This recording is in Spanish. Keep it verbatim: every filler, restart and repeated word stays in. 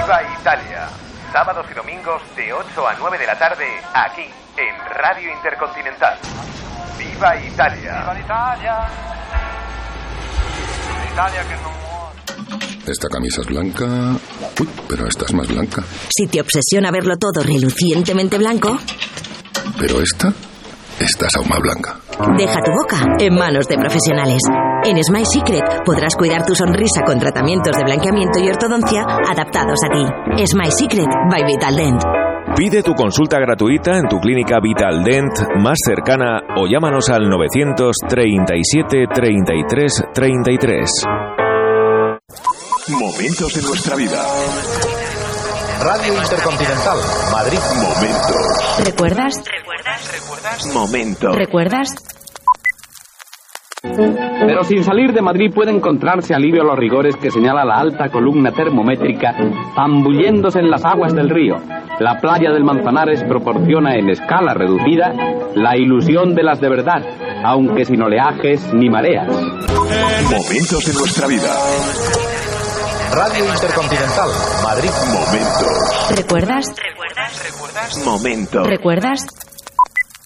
Viva Italia. Sábados y domingos de ocho a nueve de la tarde, aquí, en Radio Intercontinental. Viva Italia. Viva Italia. Italia que no muere. Esta camisa es blanca. Uy, pero esta es más blanca. Si te obsesiona verlo todo relucientemente blanco... Pero esta... Esta es aún más blanca. Deja tu boca en manos de profesionales. En Smile Secret podrás cuidar tu sonrisa con tratamientos de blanqueamiento y ortodoncia adaptados a ti. Smile Secret by Vitaldent. Pide tu consulta gratuita en tu clínica Vitaldent más cercana o llámanos al novecientos treinta y siete treinta y tres treinta y tres. Momentos en nuestra vida. Radio Intercontinental, Madrid. Momentos. ¿Recuerdas? ¿Recuerdas? ¿Recuerdas? Momentos. ¿Recuerdas? Pero sin salir de Madrid puede encontrarse alivio a los rigores que señala la alta columna termométrica zambulléndose en las aguas del río. La playa del Manzanares proporciona en escala reducida la ilusión de las de verdad, aunque sin oleajes ni mareas. Momentos en nuestra vida. Radio Intercontinental, Madrid. Momentos. ¿Recuerdas? ¿Recuerdas? ¿Recuerdas? Momentos. ¿Recuerdas?